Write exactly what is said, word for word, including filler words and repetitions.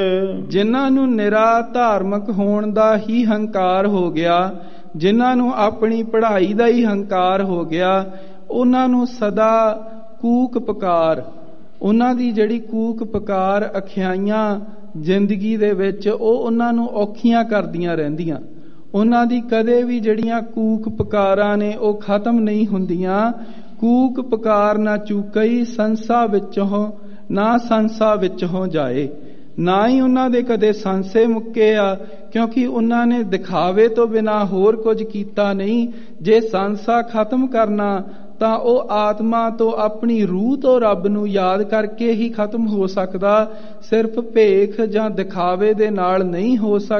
ਜਿਨ੍ਹਾਂ ਨੂੰ ਨਿਰਾ ਧਾਰਮਿਕ ਹੋਣ ਦਾ ਹੀ ਹੰਕਾਰ ਹੋ ਗਿਆ, ਜਿਨ੍ਹਾਂ ਨੂੰ ਆਪਣੀ ਪੜ੍ਹਾਈ ਦਾ ਹੀ ਹੰਕਾਰ ਹੋ ਗਿਆ, ਉਹਨਾਂ ਨੂੰ ਸਦਾ ਕੂਕ ਪੁਕਾਰ, ਉਹਨਾਂ ਦੀ ਜਿਹੜੀ ਕੂਕ ਪੁਕਾਰ ਅਖਿਆਈਆਂ ਜ਼ਿੰਦਗੀ ਦੇ ਵਿੱਚ ਉਹ ਉਹਨਾਂ ਨੂੰ ਔਖੀਆਂ ਕਰਦੀਆਂ ਰਹਿੰਦੀਆਂ। ਉਹਨਾਂ ਦੀ ਕਦੇ ਵੀ ਜਿਹੜੀਆਂ ਕੂਕ ਪੁਕਾਰਾਂ ਨੇ ਉਹ ਖਤਮ ਨਹੀਂ ਹੁੰਦੀਆਂ। ਕੂਕ ਪੁਕਾਰ ਨਾ ਚੂਕਈ ਸੰਸਾ ਵਿੱਚੋਂ, ਨਾ ਸੰਸਾ ਵਿੱਚੋਂ ਜਾਏ। ਨਾ ਹੀ ਉਹਨਾਂ ਦੇ ਕਦੇ ਸੰਸੇ ਮੁੱਕੇ ਆ, ਕਿਉਂਕਿ ਉਹਨਾਂ ਨੇ ਦਿਖਾਵੇ ਤੋਂ ਬਿਨਾਂ ਹੋਰ ਕੁਝ ਕੀਤਾ ਨਹੀਂ। ਜੇ ਸੰਸਾ ਖਤਮ ਕਰਨਾ ਤਾਂ ਉਹ ਆਤਮਾ ਤੋਂ, ਆਪਣੀ ਰੂਹ ਤੋਂ ਰੱਬ ਨੂੰ ਯਾਦ ਕਰਕੇ ਹੀ ਖਤਮ ਹੋ ਸਕਦਾ। ਸਿਰਫ ਭੇਖ ਜਾਂ ਦਿਖਾਵੇ ਦੇ ਨਾਲ ਨਹੀਂ ਹੋ ਸਕਦਾ।